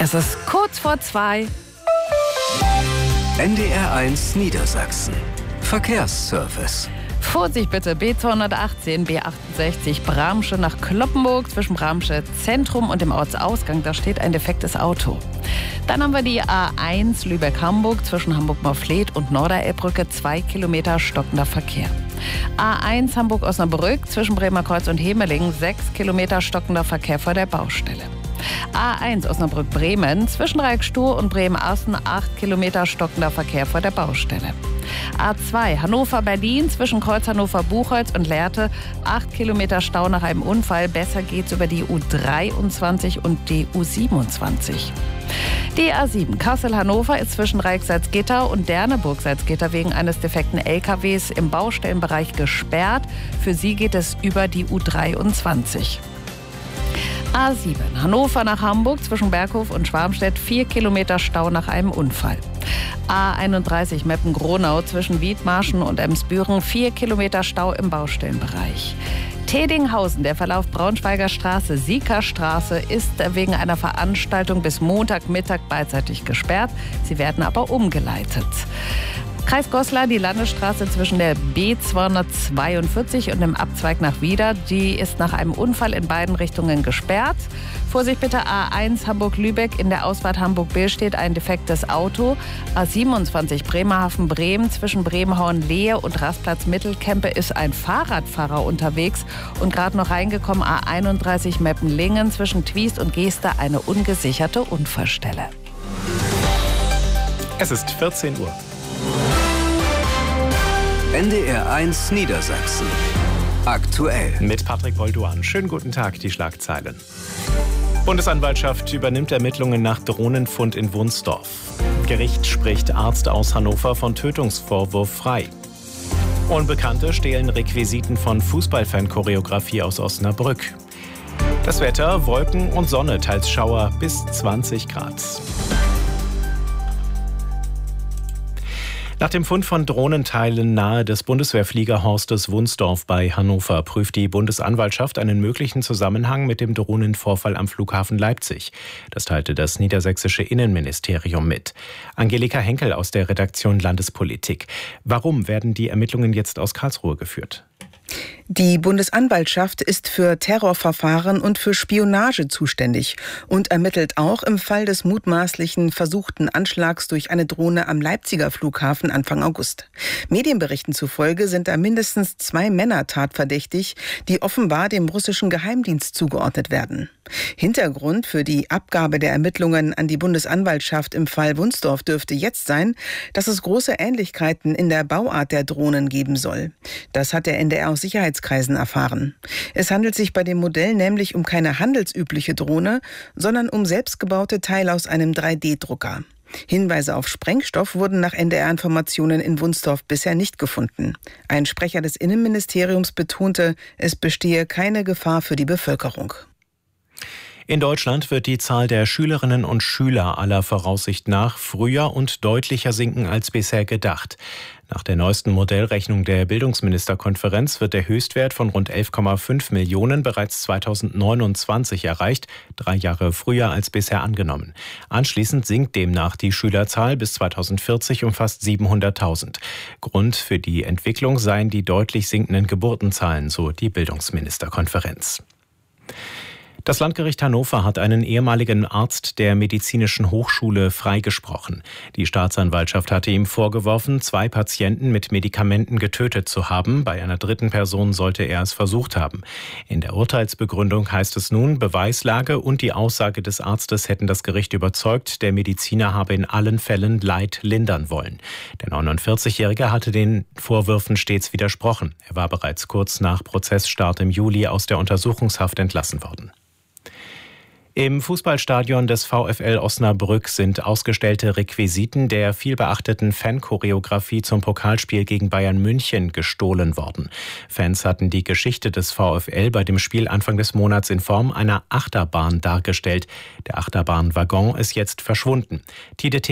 Es ist kurz vor 2. NDR1 Niedersachsen. Verkehrsservice. Vorsicht bitte, B218, B68 Bramsche nach Cloppenburg zwischen Bramsche Zentrum und dem Ortsausgang. Da steht ein defektes Auto. Dann haben wir die A1 Lübeck-Hamburg zwischen Hamburg-Morfleet und Norderelbbrücke, 2 Kilometer stockender Verkehr. A1 Hamburg-Osnabrück zwischen Bremer Kreuz und Hemelingen, 6 Kilometer stockender Verkehr vor der Baustelle. A1 Osnabrück-Bremen zwischen Reik-Stur und Bremen-Assen, 8 Kilometer stockender Verkehr vor der Baustelle. A2 Hannover-Berlin zwischen Kreuz Hannover-Buchholz und Lehrte, 8 Kilometer Stau nach einem Unfall. Besser geht's über die U23 und die U27. Die A7 Kassel-Hannover ist zwischen Reik-Salzgitter und Derneburg-Salzgitter wegen eines defekten LKWs im Baustellenbereich gesperrt. Für sie geht es über die U23. A7 Hannover nach Hamburg zwischen Berghof und Schwarmstedt, 4 Kilometer Stau nach einem Unfall. A31 Meppen-Gronau zwischen Wiedmarschen und Emsbüren, 4 Kilometer Stau im Baustellenbereich. Tedinghausen, der Verlauf Braunschweiger Straße, Siekerstraße, ist wegen einer Veranstaltung bis Montagmittag beidseitig gesperrt. Sie werden aber umgeleitet. Kreis Goslar, die Landesstraße zwischen der B242 und dem Abzweig nach Wieder, die ist nach einem Unfall in beiden Richtungen gesperrt. Vorsicht bitte, A1 Hamburg-Lübeck, in der Ausfahrt Hamburg-Bill steht ein defektes Auto. A27 Bremerhaven-Bremen zwischen Bremerhaven-Lehe und Rastplatz Mittelkempe ist ein Fahrradfahrer unterwegs und gerade noch reingekommen. A31 Meppen-Lingen zwischen Twiest und Geester, eine ungesicherte Unfallstelle. Es ist 14 Uhr. NDR1 Niedersachsen. Aktuell. Mit Patrick Bolduan. Schönen guten Tag, die Schlagzeilen. Bundesanwaltschaft übernimmt Ermittlungen nach Drohnenfund in Wunsdorf. Gericht spricht Arzt aus Hannover von Tötungsvorwurf frei. Unbekannte stehlen Requisiten von Fußballfan-Choreografie aus Osnabrück. Das Wetter, Wolken und Sonne, teils Schauer bis 20 Grad. Nach dem Fund von Drohnenteilen nahe des Bundeswehrfliegerhorstes Wunsdorf bei Hannover prüft die Bundesanwaltschaft einen möglichen Zusammenhang mit dem Drohnenvorfall am Flughafen Leipzig. Das teilte das niedersächsische Innenministerium mit. Angelika Henkel aus der Redaktion Landespolitik. Warum werden die Ermittlungen jetzt aus Karlsruhe geführt? Die Bundesanwaltschaft ist für Terrorverfahren und für Spionage zuständig und ermittelt auch im Fall des mutmaßlichen versuchten Anschlags durch eine Drohne am Leipziger Flughafen Anfang August. Medienberichten zufolge sind da mindestens 2 Männer tatverdächtig, die offenbar dem russischen Geheimdienst zugeordnet werden. Hintergrund für die Abgabe der Ermittlungen an die Bundesanwaltschaft im Fall Wunsdorf dürfte jetzt sein, dass es große Ähnlichkeiten in der Bauart der Drohnen geben soll. Das hat der NDR aus Sicherheitskreisen erfahren. Es handelt sich bei dem Modell nämlich um keine handelsübliche Drohne, sondern um selbstgebaute Teile aus einem 3D-Drucker. Hinweise auf Sprengstoff wurden nach NDR-Informationen in Wunsdorf bisher nicht gefunden. Ein Sprecher des Innenministeriums betonte, es bestehe keine Gefahr für die Bevölkerung. In Deutschland wird die Zahl der Schülerinnen und Schüler aller Voraussicht nach früher und deutlicher sinken als bisher gedacht. Nach der neuesten Modellrechnung der Bildungsministerkonferenz wird der Höchstwert von rund 11,5 Millionen bereits 2029 erreicht, 3 Jahre früher als bisher angenommen. Anschließend sinkt demnach die Schülerzahl bis 2040 um fast 700.000. Grund für die Entwicklung seien die deutlich sinkenden Geburtenzahlen, so die Bildungsministerkonferenz. Das Landgericht Hannover hat einen ehemaligen Arzt der Medizinischen Hochschule freigesprochen. Die Staatsanwaltschaft hatte ihm vorgeworfen, 2 Patienten mit Medikamenten getötet zu haben. Bei einer dritten Person sollte er es versucht haben. In der Urteilsbegründung heißt es nun, Beweislage und die Aussage des Arztes hätten das Gericht überzeugt, der Mediziner habe in allen Fällen Leid lindern wollen. Der 49-Jährige hatte den Vorwürfen stets widersprochen. Er war bereits kurz nach Prozessstart im Juli aus der Untersuchungshaft entlassen worden. Im Fußballstadion des VfL Osnabrück sind ausgestellte Requisiten der vielbeachteten Fan-Choreografie zum Pokalspiel gegen Bayern München gestohlen worden. Fans hatten die Geschichte des VfL bei dem Spiel Anfang des Monats in Form einer Achterbahn dargestellt. Der Achterbahnwaggon ist jetzt verschwunden. TDT